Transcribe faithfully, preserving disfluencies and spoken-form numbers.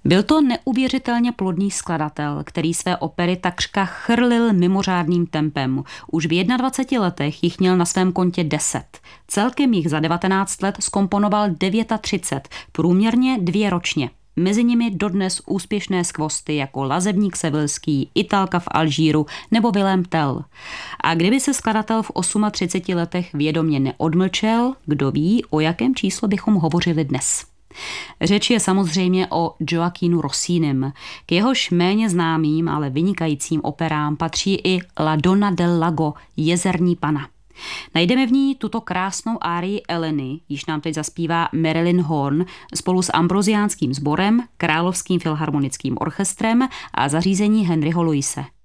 Byl to neuvěřitelně plodný skladatel, který své opery takřka chrlil mimořádným tempem. Už v dvaceti jedné letech jich měl na svém kontě deset. Celkem jich za devatenáct let zkomponoval třicet devět, průměrně dvě ročně. Mezi nimi dodnes úspěšné skvosty jako Lazebník Sevilský, Italka v Alžíru nebo Vilém Tell. A kdyby se skladatel v třiceti osmi letech vědomě neodmlčel, kdo ví, o jakém číslu bychom hovořili dnes. Řeč je samozřejmě o Gioachinu Rossinim. K jehož méně známým, ale vynikajícím operám patří i La Donna del Lago, Jezerní pana. Najdeme v ní tuto krásnou árii Eleny, již nám teď zaspívá Marilyn Horn, spolu s Ambrosiánským sborem, Královským filharmonickým orchestrem a zařízení Henryho Louise.